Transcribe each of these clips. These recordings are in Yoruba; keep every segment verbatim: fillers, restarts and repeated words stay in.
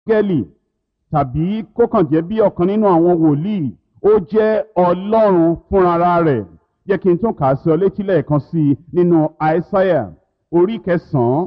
gẹ́lì tàbí kó kàn jẹ́ bí ọ̀kan nínú àwọn wòlíì, ó jẹ́ Ọlọ́run fúnra rẹ̀. Jẹ́ kí n tún kà á sí ọ létí lẹ́ẹ̀kan sí i nínú Àìsáyà orí kẹsàn-án.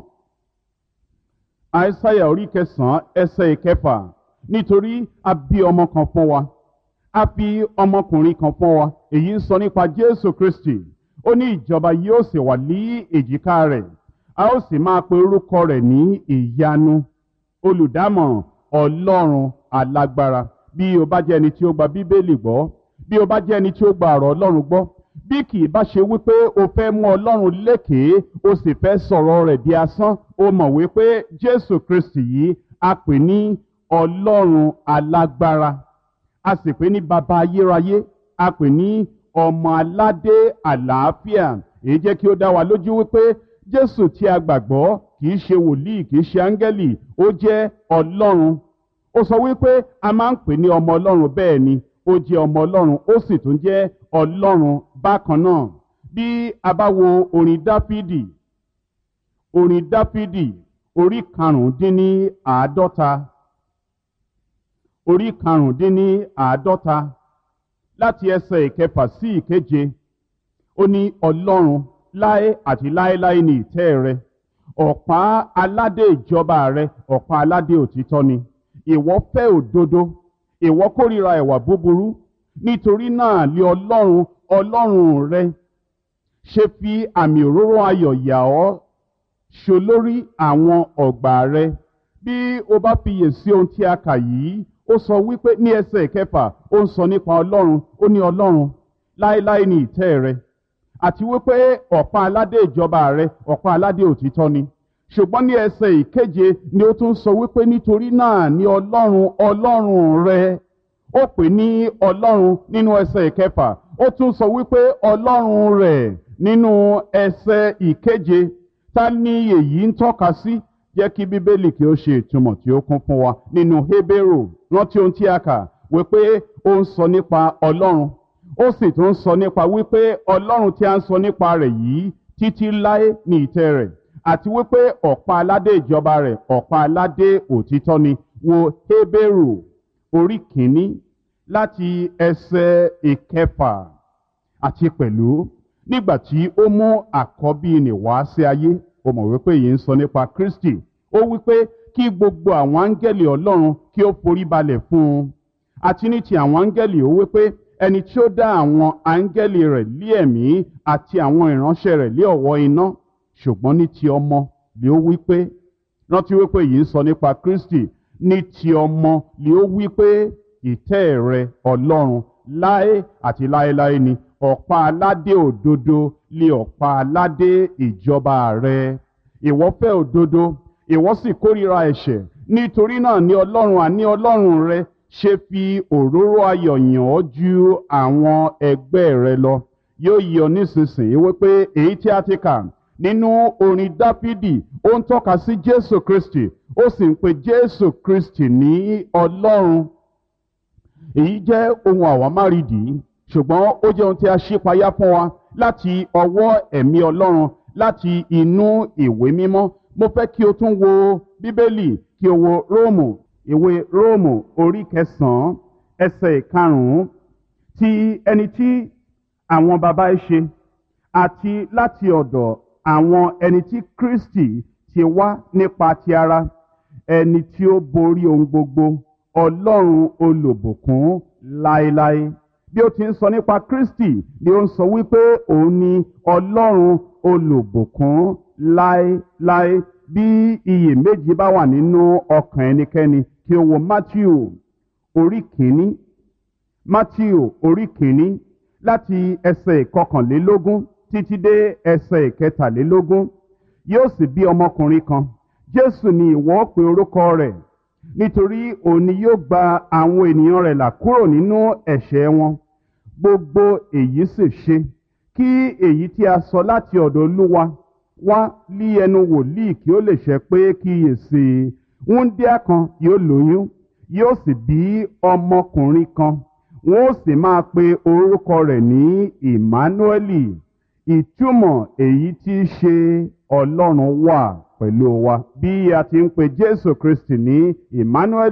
Àìsáyà orí kẹsàn-án ẹsẹ̀ ìkẹfà. Nítorí a bí ọmọ kan fún wa, a fi ọmọkùnrin kan fún wa. Èyí ń sọ nípa Jésù Kristi. Ó ní ìjọba yóò sì wà ní èjìká rẹ̀. A ó sì máa pe orúkọ rẹ̀ ní ìyanu, olùdámọ̀ràn, Ọlọ́run alágbára. Bí o bá jẹ́ ẹni tí ó gba Bíbélì gbọ́, bí o bá jẹ́ ẹni tí ó gba ọ̀rọ̀ Ọlọ́run gbọ́, bí kì í bá ṣe wípé o fẹ́ mú Ọlọ́run lékèé, o sì fẹ́ sọ̀rọ̀ rẹ̀ di asán, o mọ̀ wípé Jésù Kristi yìí a pè ní Ọlọ́run alágbára, a sì pè ní baba ayérayé, a pè ní ọmọ aládé àlàáfíà. Èyí jẹ́ kí ó dá wa lójú wípé Jésù tí a gbàgbọ́ kì í ṣe wòlíì, kì í ṣe áńgẹ́lì, ó jẹ́ Ọlọ́run. Ó sọ wípé a máa ń pè ní ọmọ Ọlọ́run, bẹ́ẹ̀ ni ó jẹ́ ọmọ Ọlọ́run, ó sì tún jẹ́ Ọlọ́run bákan náà. Bí a bá wo orin Dáfídì, orin Dáfídì orí karùndínní àádọ́ta, orí karùndínní àádọ́ta láti ẹsẹ̀ ìkẹfà sí ìkeje, ó ní Ọlọ́run láé àti láéláé ní ìtẹ́ rẹ, ọ̀pá aládé ìjọba rẹ, ọ̀pá aládé òtítọ́ ni. Ìwọ fẹ́ òdodo, ìwọ kórìíra ìwà búburú. Nítorí náà lé Ọlọ́run Ọlọ́run rẹ ṣe fi àmì òróró ayọ̀ yà ọ́ ṣolórí àwọn ọ̀gbà rẹ. Bí o bá fiyè sí ohun tí a kà yìí, ó sọ wípé ní ẹsẹ̀ kẹfà, ó ń sọ nípa Ọlọ́run. Ó ní Ọlọ́run láéláé ní ìtẹ́ rẹ, àti wípé ọ̀pá aládé ìjọba rẹ, ọ̀pá aládé òtítọ́ ni. Ṣùgbọ́n ní ẹsẹ̀ ìkeje ni ó tún sọ wípé nítorí náà ní Ọlọ́run Ọlọ́run rẹ. Ó pè ní Ọlọ́run nínú ẹsẹ̀ ìkẹfà, ó tún sọ wípé Ọlọ́run rẹ̀ nínú ẹsẹ̀ ìkeje. Ta ni èyí ń tọ́ka sí? Jẹ́ kí Bíbélì kí ó ṣe ìtumọ̀ tí ó kún fún wa nínú Hébérù. Rántí ohun tí a kà wípé ó ń sọ nípa Ọlọ́run, ó sì tún ń sọ nípa wípé Ọlọ́run tí a ń sọ nípa rẹ̀ yìí títí láé ní ìtẹ́ rẹ̀, àti wípé ọ̀pá aládé ìjọba rẹ̀, ọ̀pá aládé òtítọ́ ni. Wo Hébérù orí kìíní láti ẹsẹ̀ ìkẹfà. Àti pẹ̀lú nígbà tí ó mú àkọ́bí nì wá sí ayé, ó mọ̀ wípé èyí ń sọ nípa Kristi. Ó wípé kí gbogbo àwọn áńgẹ́lì Ọlọ́run kí ó forí balẹ̀ fún un. Àti ní ti àwọn áńgẹ́lì, ó wípé ẹni tí ó dá àwọn áńgẹ́lì rẹ̀ lé ẹ̀mí àti àwọn ìránṣẹ́ rẹ̀ lé ọ̀wọ́ iná. Ṣùgbọ́n ní ti ọmọ lé ó wípé, rántí wípé èyí ń sọ nípa Kristi, ní ti ọmọ lé ó wípé ìtẹ́ rẹ Ọlọ́run láé àti láéláé ni, ọ̀pá aládé òdodo lé ọ̀pá aládé ìjọba rẹ. Ìwọ fẹ́ òdodo, ìwọ sì kórìíra ẹ̀ṣẹ̀. Nítorí náà ní Ọlọ́run, àní Ọlọ́run rẹ ṣe fi òróró ayọ̀ yàn ọ́ ju àwọn ẹgbẹ́ rẹ lọ. Yóò yí ọ nísinsìnyí wípé èyí tí a ti kà nínú orin Dáfídì ó ń tọ́ka sí Jésù Kristi, ó sì ń pe Jésù Kristi ní Ọlọ́run. Èyí jẹ́ ohun àwámárìdì, ṣùgbọ́n ó jẹ́ ohun tí a ṣípayá fún wa láti ọwọ́ ẹ̀mí Ọlọ́run, láti inú ìwé mímọ́. Mo fẹ́ kí o tún wo Bíbélì, kí o wo Róòmù, ìwé Róòmù orí kẹsàn-án ẹsẹ̀ ìkarùn-ún. Ti ẹni tí àwọn baba ẹ ṣe, àti láti ọ̀dọ̀ àwọn ẹni tí Kristi ti wá nípa ti ara, ẹni tí ó borí ohun gbogbo, Ọlọ́run olùbùkún láéláé. Bí ó ti ń sọ nípa Kristi ni ó ń sọ wípé òun ni Ọlọ́run olùbùkún láéláé. Bí iyèméjì bá wà nínú ọkàn ẹnikẹ́ni, kí o wo Mátíù orí kìíní, Mátíù orí kìíní láti ẹsẹ̀ ìkọkànlélógún títí dé ẹsẹ̀ ìkẹtàlélógún. Yóò sì bí ọmọkùnrin kan, Jésù ni ìwọ ó pe orúkọ rẹ̀, nítorí òun ni yóò gba àwọn ènìyàn rẹ̀ là kúrò nínú ẹ̀ṣẹ̀ wọn. Gbogbo èyí sì ṣe kí èyí tí a sọ láti ọ̀dọ̀ Olúwa wá lí ẹnu wòlíì kí ó lè ṣẹ pé kíyèsí, wúńdíá kan yóò lóyún, yóò sì bí ọmọkùnrin kan, wọn ó sì máa pe orúkọ rẹ̀ ní Ìmánúẹ́lì. Ìtumọ̀ èyí tí í ṣe Ọlọ́run wà pẹ̀lú wa. Bí a ti ń pe Jésù Kristi ní Ìmánúẹ́lì,